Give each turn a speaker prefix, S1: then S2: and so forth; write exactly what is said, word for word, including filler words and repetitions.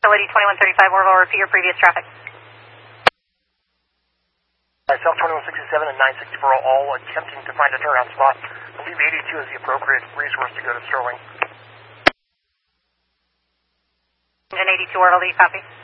S1: Tranquility twenty-one thirty-five, Orville, repeat your previous traffic.
S2: Myself, twenty-one sixty-seven and nine sixty-four, all attempting to find a turnout spot. I believe eighty-two is the appropriate resource to go to Sterling.
S1: Engine eighty-two, Orville, do you copy?